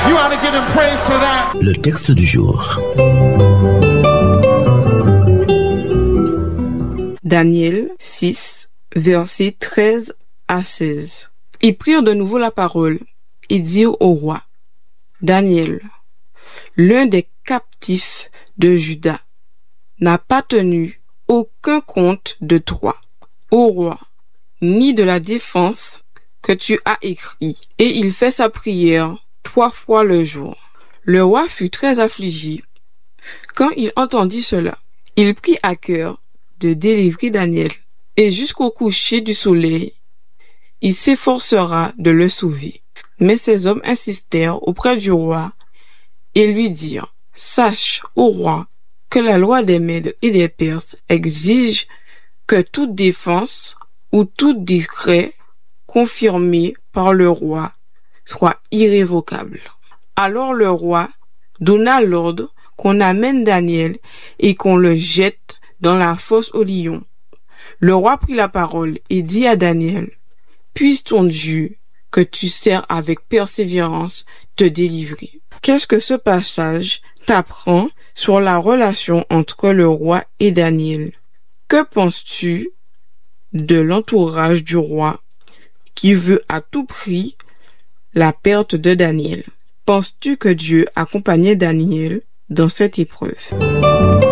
You ought to give him praise for that. Le texte du jour. Daniel 6, versets 13 à 16. Ils prirent de nouveau la parole et dirent au roi: Daniel, l'un des captifs de Juda, n'a pas tenu aucun compte de toi, ô roi, ni de la défense que tu as écrit, et il fait sa prière 3 fois le jour. Le roi fut très affligé quand il entendit cela. Il prit à cœur de délivrer Daniel, et jusqu'au coucher du soleil, il s'efforcera de le sauver. Mais ces hommes insistèrent auprès du roi et lui dirent: Sache, ô roi, que la loi des Mèdes et des Perses exige que toute défense ou tout décret confirmé par le roi soit irrévocable. Alors le roi donna l'ordre qu'on amène Daniel et qu'on le jette dans la fosse aux lions. Le roi prit la parole et dit à Daniel: Puisse ton Dieu, que tu sers avec persévérance, te délivrer. Qu'est-ce que ce passage t'apprend sur la relation entre le roi et Daniel? Que penses-tu de l'entourage du roi qui veut à tout prix la perte de Daniel? Penses-tu que Dieu accompagnait Daniel dans cette épreuve?